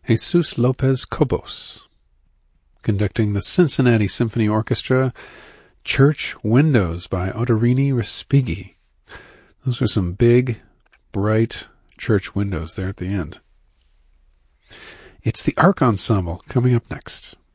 Jesus Lopez Cobos. Conducting the Cincinnati Symphony Orchestra, Church Windows by Ottavini Respighi. Those are some big, bright church windows there at the end. It's the Arc Ensemble coming up next.